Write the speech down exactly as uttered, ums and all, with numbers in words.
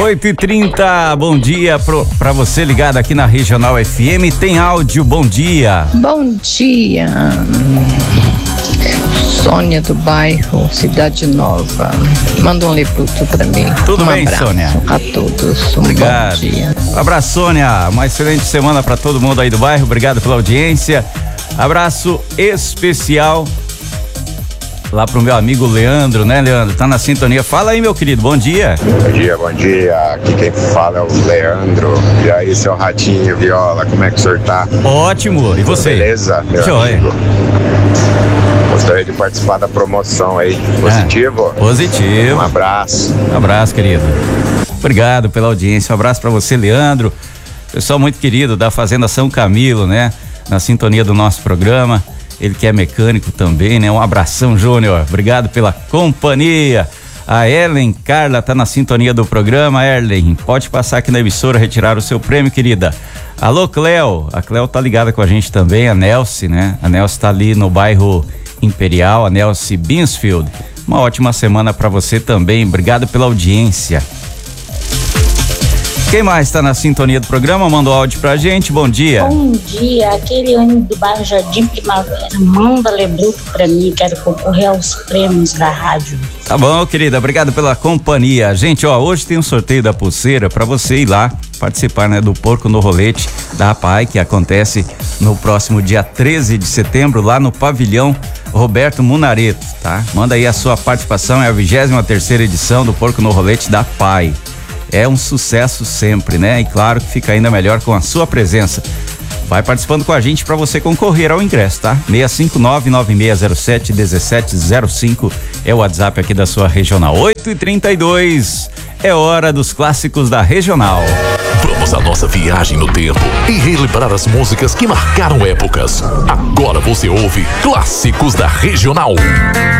oito e trinta, bom dia pro, pra você ligado aqui na Regional F M. Tem áudio, bom dia. Bom dia. Sônia do bairro Cidade Nova. Manda um leputo pra mim. Tudo um bem, abraço Sônia? A todos. Um Obrigado. Bom dia. Um abraço, Sônia. Uma excelente semana pra todo mundo aí do bairro. Obrigado pela audiência. Abraço especial lá pro meu amigo Leandro, né, Leandro? Tá na sintonia. Fala aí, meu querido. Bom dia. Bom dia, bom dia. Aqui quem fala é o Leandro. E aí, seu Ratinho, Viola, como é que o senhor tá? Ótimo. E você? Beleza, meu Joia. amigo? Gostaria de participar da promoção aí. Positivo? É, positivo. Um abraço. Um abraço, querido. Obrigado pela audiência. Um abraço pra você, Leandro. Pessoal muito querido da Fazenda São Camilo, né? Na sintonia do nosso programa. Ele que é mecânico também, né? Um abração, Júnior. Obrigado pela companhia. A Ellen Carla tá na sintonia do programa. Ellen, pode passar aqui na emissora retirar o seu prêmio, querida. Alô, Cleo. A Cleo tá ligada com a gente também. A Nelce, né? A Nelce tá ali no bairro Imperial, a Nelce Binsfield. Uma ótima semana pra você também. Obrigado pela audiência. Quem mais está na sintonia do programa? Manda o áudio pra gente. Bom dia. Bom dia. Aquele ônibus do bairro Jardim Primavera. Manda Lebruto pra mim. Quero concorrer aos prêmios da rádio. Tá bom, querida. Obrigado pela companhia. Gente, ó, hoje tem um sorteio da pulseira pra você ir lá participar, né, do Porco no Rolete da A P A I, que acontece no próximo dia treze de setembro, lá no pavilhão Roberto Munareto, tá? Manda aí a sua participação. É a vigésima terceira edição do Porco no Rolete da A P A I. É um sucesso sempre, né? E claro que fica ainda melhor com a sua presença. Vai participando com a gente para você concorrer ao ingresso, tá? seis cinco nove, nove seis zero sete, um sete zero cinco é o WhatsApp aqui da sua Regional. oito e trinta e dois, é hora dos clássicos da Regional. Vamos à nossa viagem no tempo e relembrar as músicas que marcaram épocas. Agora você ouve Clássicos da Regional.